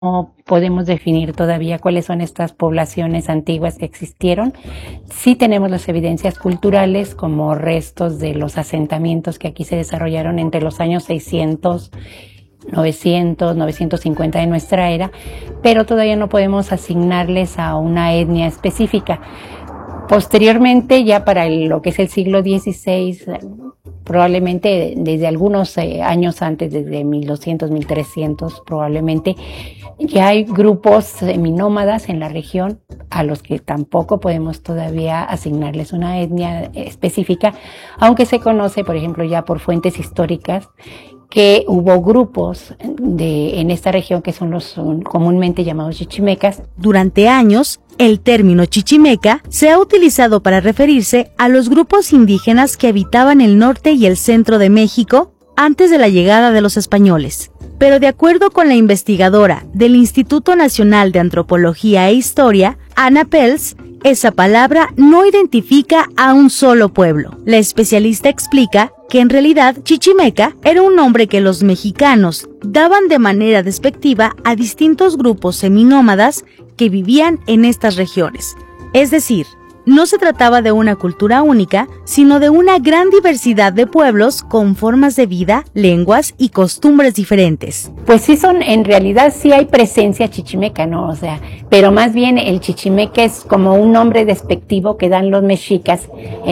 podemos definir todavía cuáles son estas poblaciones antiguas que existieron. Sí tenemos las evidencias culturales como restos de los asentamientos que aquí se desarrollaron entre los años 600, 900, 950 de nuestra era, pero todavía no podemos asignarles a una etnia específica. Posteriormente, ya para lo que es el siglo XVI, probablemente desde algunos años antes, desde 1200, 1300 probablemente, ya hay grupos seminómadas en la región a los que tampoco podemos todavía asignarles una etnia específica, aunque se conoce, por ejemplo, ya por fuentes históricas, que hubo grupos en esta región que son los comúnmente llamados chichimecas. Durante años, el término chichimeca se ha utilizado para referirse a los grupos indígenas que habitaban el norte y el centro de México antes de la llegada de los españoles. Pero de acuerdo con la investigadora del Instituto Nacional de Antropología e Historia, Ana Pels, esa palabra no identifica a un solo pueblo. La especialista explica que en realidad chichimeca era un nombre que los mexicanos daban de manera despectiva a distintos grupos seminómadas que vivían en estas regiones. Es decir, no se trataba de una cultura única, sino de una gran diversidad de pueblos con formas de vida, lenguas y costumbres diferentes. Pues sí en realidad sí hay presencia chichimeca, ¿no? O sea, pero más bien el chichimeca es como un nombre despectivo que dan los mexicas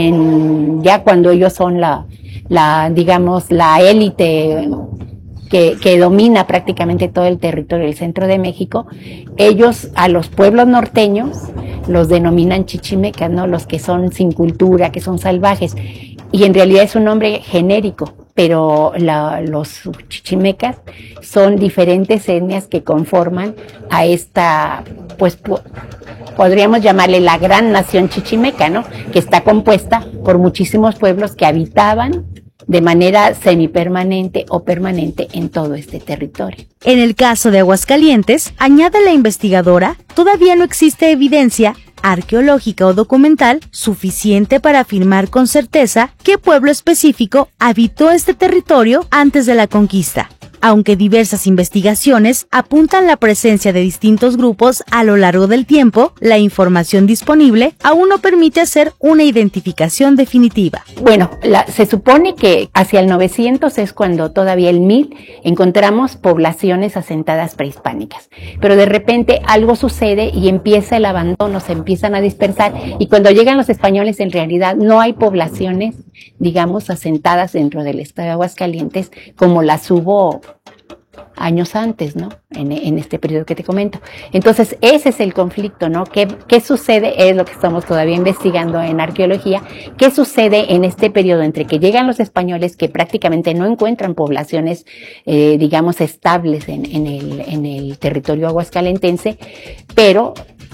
ya cuando ellos son digamos, la élite que domina prácticamente todo el territorio del centro de México. Ellos a los pueblos norteños los denominan chichimecas, ¿no? Los que son sin cultura, que son salvajes. Y en realidad es un nombre genérico, pero los chichimecas son diferentes etnias que conforman a esta, pues podríamos llamarle la gran nación chichimeca, ¿no? Que está compuesta por muchísimos pueblos que habitaban de manera semipermanente o permanente en todo este territorio. En el caso de Aguascalientes, añade la investigadora, todavía no existe evidencia arqueológica o documental suficiente para afirmar con certeza qué pueblo específico habitó este territorio antes de la conquista, aunque diversas investigaciones apuntan la presencia de distintos grupos a lo largo del tiempo. La información disponible aún no permite hacer una identificación definitiva. Bueno, se supone que hacia el 900 es cuando todavía el 1000 encontramos poblaciones asentadas prehispánicas, pero de repente algo sucede y empieza el abandono, se empiezan a dispersar, y cuando llegan los españoles en realidad no hay poblaciones, digamos, asentadas dentro del estado de Aguascalientes como las hubo años antes, ¿no? En este periodo que te comento. Entonces, ese es el conflicto, ¿no? ¿Qué sucede? Es lo que estamos todavía investigando en arqueología. ¿Qué sucede en este periodo entre que llegan los españoles, que prácticamente no encuentran poblaciones, digamos, estables en el territorio aguascalentense, pero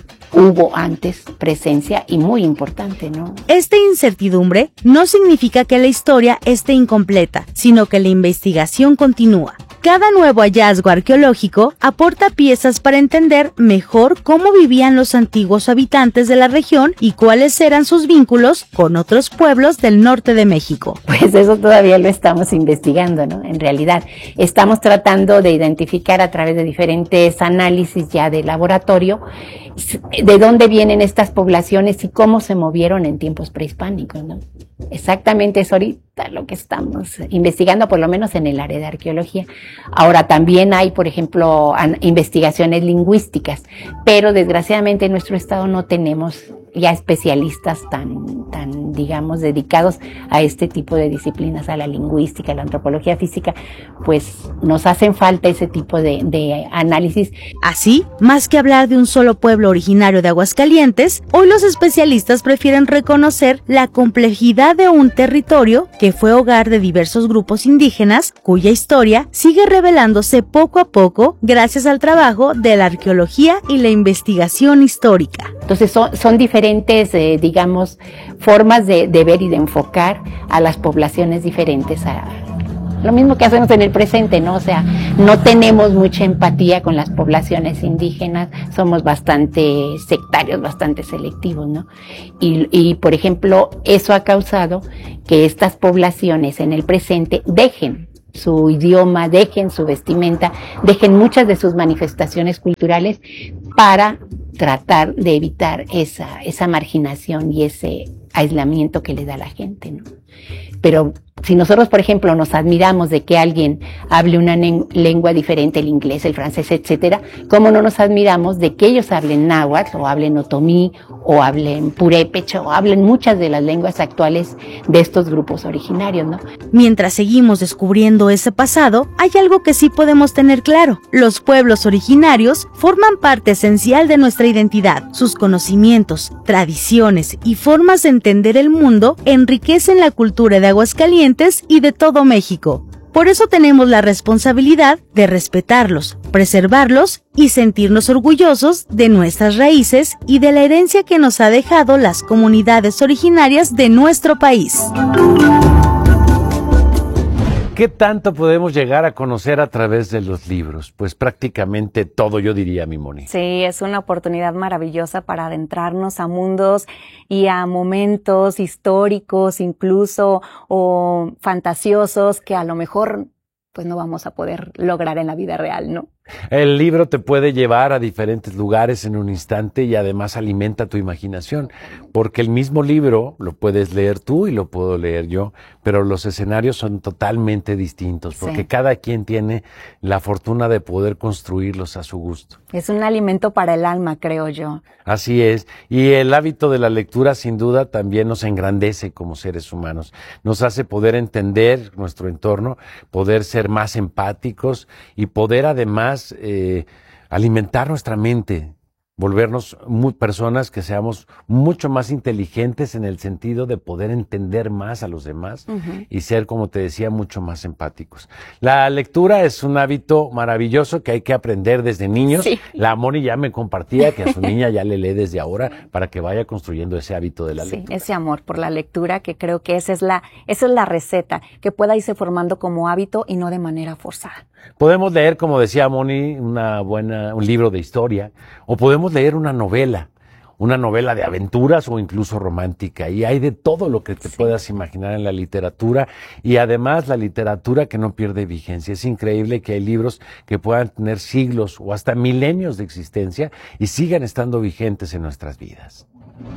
hubo antes presencia y muy importante, ¿no? Esta incertidumbre no significa que la historia esté incompleta, sino que la investigación continúa. Cada nuevo hallazgo arqueológico aporta piezas para entender mejor cómo vivían los antiguos habitantes de la región y cuáles eran sus vínculos con otros pueblos del norte de México. Pues eso todavía lo estamos investigando, ¿no? En realidad, estamos tratando de identificar a través de diferentes análisis ya de laboratorio de dónde vienen estas poblaciones y cómo se movieron en tiempos prehispánicos, ¿no? Exactamente es ahorita lo que estamos investigando, por lo menos en el área de arqueología. Ahora también hay, por ejemplo, investigaciones lingüísticas, pero desgraciadamente en nuestro estado no tenemos ya especialistas tan, digamos, dedicados a este tipo de disciplinas, a la lingüística, a la antropología física, pues nos hacen falta ese tipo de análisis. Así, más que hablar de un solo pueblo originario de Aguascalientes, hoy los especialistas prefieren reconocer la complejidad de un territorio que fue hogar de diversos grupos indígenas, cuya historia sigue revelándose poco a poco gracias al trabajo de la arqueología y la investigación histórica. Entonces son diferentes, digamos, formas de ver y de enfocar a las poblaciones diferentes, lo mismo que hacemos en el presente, ¿no? O sea, no tenemos mucha empatía con las poblaciones indígenas, somos bastante sectarios, bastante selectivos, ¿no? Y por ejemplo, eso ha causado que estas poblaciones en el presente dejen su idioma, dejen su vestimenta, dejen muchas de sus manifestaciones culturales para tratar de evitar esa marginación y ese aislamiento que le da a la gente, ¿no? Pero si nosotros, por ejemplo, nos admiramos de que alguien hable una lengua diferente, el inglés, el francés, etcétera, ¿cómo no nos admiramos de que ellos hablen náhuatl o hablen otomí o hablen purépecha o hablen muchas de las lenguas actuales de estos grupos originarios, ¿no? Mientras seguimos descubriendo ese pasado, hay algo que sí podemos tener claro. Los pueblos originarios forman parte esencial de nuestra identidad. Sus conocimientos, tradiciones y formas de entender el mundo enriquecen la cultura de Aguascalientes y de todo México. Por eso tenemos la responsabilidad de respetarlos, preservarlos y sentirnos orgullosos de nuestras raíces y de la herencia que nos ha dejado las comunidades originarias de nuestro país. ¿Qué tanto podemos llegar a conocer a través de los libros? Pues prácticamente todo, yo diría, mi Moni. Sí, es una oportunidad maravillosa para adentrarnos a mundos y a momentos históricos incluso o fantasiosos que a lo mejor pues no vamos a poder lograr en la vida real, ¿no? El libro te puede llevar a diferentes lugares en un instante y además alimenta tu imaginación, porque el mismo libro lo puedes leer tú y lo puedo leer yo, pero los escenarios son totalmente distintos, porque sí, cada quien tiene la fortuna de poder construirlos a su gusto. Es un alimento para el alma, creo yo. Así es, y el hábito de la lectura sin duda también nos engrandece como seres humanos, nos hace poder entender nuestro entorno, poder ser más empáticos y poder además alimentar nuestra mente, volvernos personas que seamos mucho más inteligentes en el sentido de poder entender más a los demás y ser, como te decía, mucho más empáticos. La lectura es un hábito maravilloso que hay que aprender desde niños. Sí. La Moni ya me compartía que a su niña ya le lee desde ahora para que vaya construyendo ese hábito de la lectura. Sí, ese amor por la lectura, que creo que esa es la receta, que pueda irse formando como hábito y no de manera forzada. Podemos leer, como decía Moni, un libro de historia, o podemos leer una novela de aventuras o incluso romántica, y hay de todo lo que te puedas imaginar en la literatura, y además la literatura que no pierde vigencia. Es increíble que hay libros que puedan tener siglos o hasta milenios de existencia y sigan estando vigentes en nuestras vidas.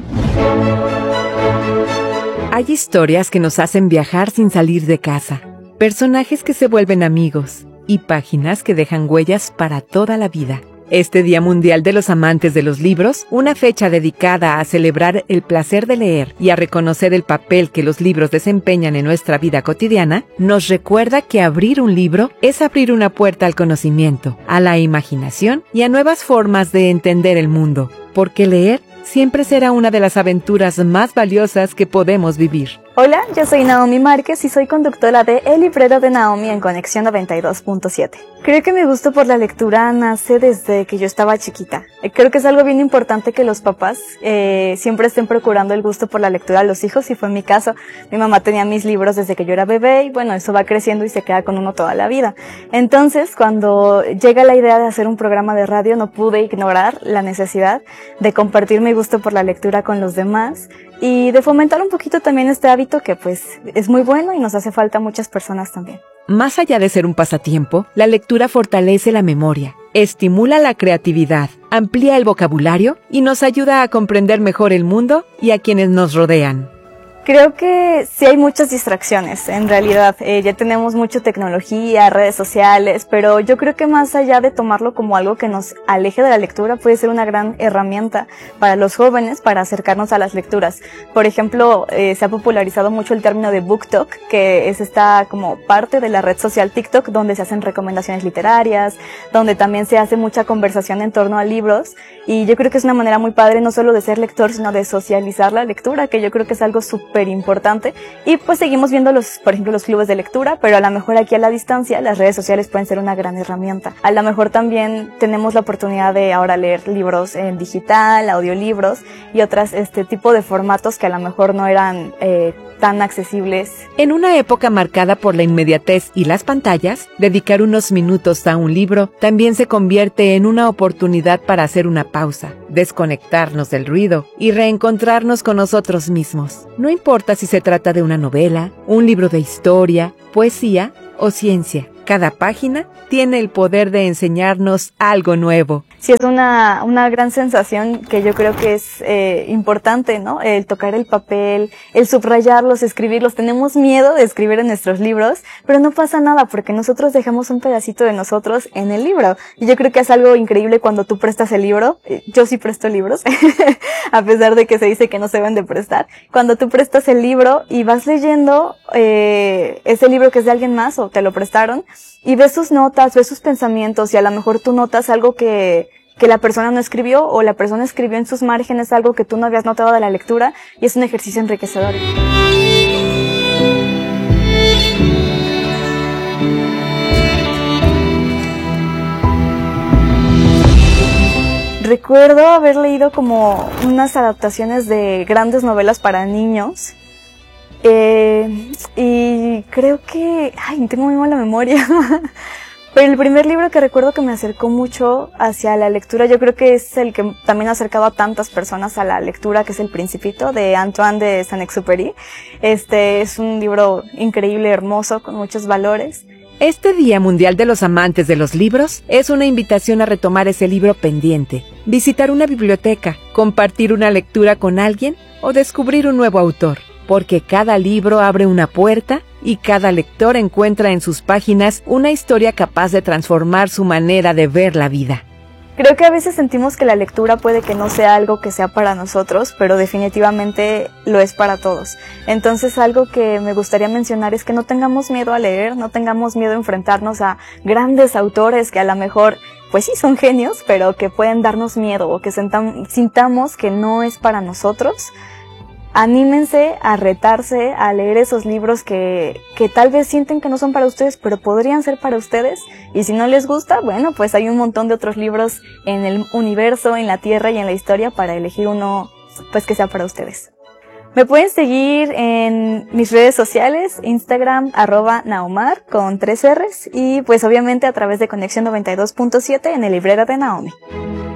Hay historias que nos hacen viajar sin salir de casa, personajes que se vuelven amigos y páginas que dejan huellas para toda la vida. Este Día Mundial de los Amantes de los Libros, una fecha dedicada a celebrar el placer de leer y a reconocer el papel que los libros desempeñan en nuestra vida cotidiana, nos recuerda que abrir un libro es abrir una puerta al conocimiento, a la imaginación y a nuevas formas de entender el mundo, porque leer siempre será una de las aventuras más valiosas que podemos vivir. Hola, yo soy Naomi Márquez y soy conductora de El Librero de Naomi en Conexión 92.7. Creo que mi gusto por la lectura nace desde que yo estaba chiquita. Creo que es algo bien importante que los papás siempre estén procurando el gusto por la lectura a los hijos, y fue mi caso. Mi mamá tenía mis libros desde que yo era bebé y bueno, eso va creciendo y se queda con uno toda la vida. Entonces, cuando llega la idea de hacer un programa de radio, no pude ignorar la necesidad de compartir mi gusto por la lectura con los demás y de fomentar un poquito también este hábito que pues es muy bueno y nos hace falta a muchas personas también. Más allá de ser un pasatiempo, la lectura fortalece la memoria, estimula la creatividad, amplía el vocabulario y nos ayuda a comprender mejor el mundo y a quienes nos rodean. Creo que sí hay muchas distracciones, en realidad. Ya tenemos mucha tecnología, redes sociales, pero yo creo que más allá de tomarlo como algo que nos aleje de la lectura, puede ser una gran herramienta para los jóvenes para acercarnos a las lecturas. Por ejemplo, se ha popularizado mucho el término de BookTok, que es esta como parte de la red social TikTok, donde se hacen recomendaciones literarias, donde también se hace mucha conversación en torno a libros, y yo creo que es una manera muy padre no solo de ser lector, sino de socializar la lectura, que yo creo que es algo súper importante. Y pues seguimos viendo por ejemplo, los clubes de lectura, pero a lo mejor aquí a la distancia las redes sociales pueden ser una gran herramienta. A lo mejor también tenemos la oportunidad de ahora leer libros en digital, audiolibros y otras tipo de formatos que a lo mejor no eran tan accesibles. En una época marcada por la inmediatez y las pantallas, dedicar unos minutos a un libro también se convierte en una oportunidad para hacer una pausa, desconectarnos del ruido y reencontrarnos con nosotros mismos. No importa si se trata de una novela, un libro de historia, poesía o ciencia. Cada página tiene el poder de enseñarnos algo nuevo. Sí, es una gran sensación que yo creo que es importante, ¿no? El tocar el papel, el subrayarlos, escribirlos. Tenemos miedo de escribir en nuestros libros, pero no pasa nada porque nosotros dejamos un pedacito de nosotros en el libro. Y yo creo que es algo increíble cuando tú prestas el libro. Yo sí presto libros, a pesar de que se dice que no se deben de prestar. Cuando tú prestas el libro y vas leyendo ese libro que es de alguien más o te lo prestaron, y ves sus notas, ves sus pensamientos y a lo mejor tú notas algo que la persona no escribió o la persona escribió en sus márgenes algo que tú no habías notado de la lectura y es un ejercicio enriquecedor. Recuerdo haber leído como unas adaptaciones de grandes novelas para niños. Y creo que, tengo muy mala memoria, pero el primer libro que recuerdo que me acercó mucho hacia la lectura, yo creo que es el que también ha acercado a tantas personas a la lectura, que es El Principito, de Antoine de Saint-Exupéry. Es un libro increíble, hermoso, con muchos valores. Este Día Mundial de los Amantes de los Libros es una invitación a retomar ese libro pendiente, visitar una biblioteca, compartir una lectura con alguien o descubrir un nuevo autor. Porque cada libro abre una puerta y cada lector encuentra en sus páginas una historia capaz de transformar su manera de ver la vida. Creo que a veces sentimos que la lectura puede que no sea algo que sea para nosotros, pero definitivamente lo es para todos. Entonces algo que me gustaría mencionar es que no tengamos miedo a leer, no tengamos miedo a enfrentarnos a grandes autores que a lo mejor, pues sí son genios, pero que pueden darnos miedo o que sintamos que no es para nosotros. Anímense a retarse, a leer esos libros que tal vez sienten que no son para ustedes, pero podrían ser para ustedes. Y si no les gusta, bueno, pues hay un montón de otros libros en el universo, en la Tierra y en la historia para elegir uno, pues que sea para ustedes. Me pueden seguir en mis redes sociales, Instagram, @Naomar, con 3 R's, y pues obviamente a través de Conexión 92.7 en el Librero de Naomi.